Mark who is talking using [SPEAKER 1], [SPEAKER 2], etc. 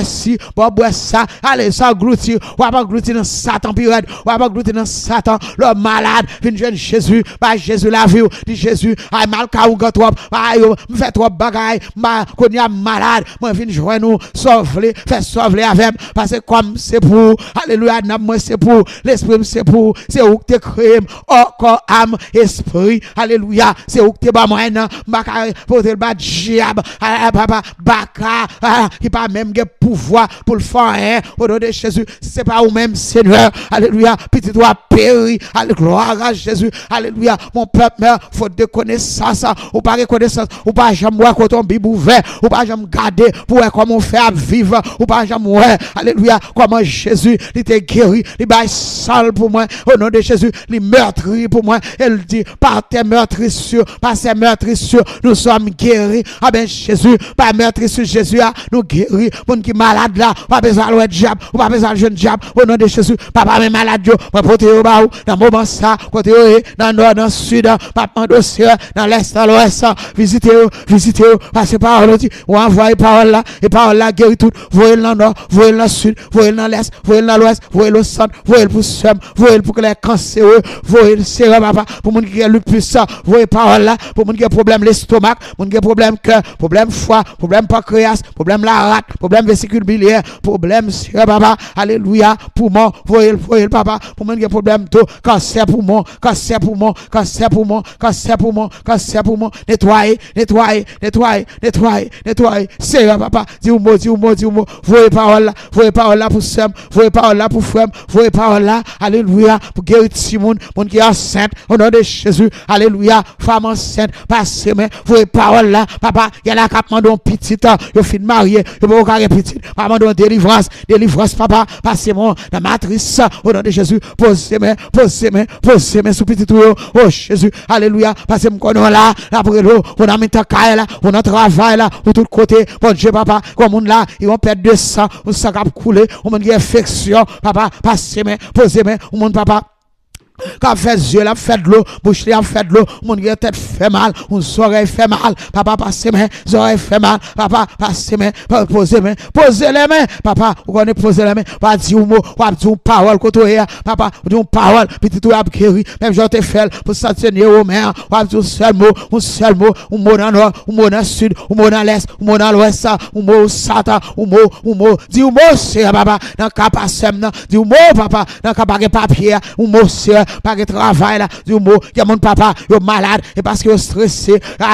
[SPEAKER 1] si, bois ça, allez, ça engloutir, ou pas engloutir dans Satan pirate, ou pas engloutir dans Satan, le malade, vient jeune Jésus, bah Jésus la vie, dit Jésus, ay mal ka ou trop, bah yo, fait trop bagay, bah qu'on y a malade, moi viens joindre nous, sauver, faire sauver avec, parce que comme c'est pour, alléluia, moi c'est pour, l'esprit c'est pour, c'est où que tu créé, corps, âme, esprit, alléluia, c'est où que tu bas moi, bah pour te battre diable, papa, baka, qui pas même de pouvoir pour le faire, au nom de Jésus, c'est pas ou même Seigneur, alléluia, petit toi péri, gloire à Jésus, alléluia, mon peuple meurt, faute de connaissance, ou pas reconnaissance, ou pas jamais voir quand ton Bible ouvert, ou pas jamais garder pour voir comment faire vivre, ou pas jamais voir, alléluia, comment Jésus, il t'a guéri, il baille sale pour moi, au nom de Jésus, il meurtri pour moi, elle dit, par tes meurtrissures, par ces meurtrissures, nous sommes guéris, ah ben Jésus, par meurtrissures, Jésus a nous guéri, mon qui malade là, pas besoin de diable, ou pas besoin de jeune diable, au nom de Jésus, papa mes malades, moi porter au bas, dans le moment ça, côté dans le nord, dans le sud, papa dossier, dans l'est, dans l'ouest, visitez, passez par là, ou envoyez parole là, et parole là guérit tout, voyez dans le nord, voyez dans le sud, voyez dans l'est, voyez dans l'ouest, voyez le centre, voyez pour somme, voyez pour que les cancéreux, voyez le sérum, papa, pour mon qui a le plus, voyez parole là, pour mon qui a problème l'estomac, mon qui a problème cœur, problème foie, problème pancréas, problème la rate, problème vésicule biliaire, problème sérum, papa, alléluia, pour moi, voyez le papa, pour mon qui a problème d'eau, cancer pour moi, cancer pour moi, cancer pour moi, cancer pour moi, cancer pour moi, nettoyer, sérum, papa, dis-moi, voyez parole là pour somme, voyez parole là pour frère, voyez parole là, alléluia, pour guérir Simon, mon qui est enceinte, au nom de Jésus, alléluia, femme enceinte, passez moi, voyez parole là, papa, il y a la cap mandon petite, yo fin marié, yo pas carré petite, pas mandon délivrance, papa, passez moi dans matrice, au nom de Jésus, posez-moi sous petit tout, oh Jésus, alléluia, passez moi là, après l'eau, on a mis ta caille là, on a travail là, ou tout côté, bon Dieu, papa, comme on là, ils vont perdre de sang, on s'en cap couler, on a une infection, papa, passez-moi, posez-moi, on monte papa. Quand fait yeux là, fait de l'eau, bouche là, fait de l'eau, mon tête fait mal, mon oreille fait mal, papa passe mes oreilles fait mal, papa passe mes, posez les mains, papa, vous connaissez poser les mains, pas dire un mot, pas dire une parole, côté papa, dire une parole, petit tout a guéri, même je te fais pour s'atteindre au maire, pas dire un seul mot, un mot dans le nord, un mot dans le sud, un mot dans l'est, un mot dans l'ouest, un mot au Satan, un mot, dis un mot, c'est papa, dans le cas passé, dis un mot, papa, dans le cas papier, un mot, c'est pas de travail là, du mot, il y a mon papa, il est malade, et parce qu'il est stressé,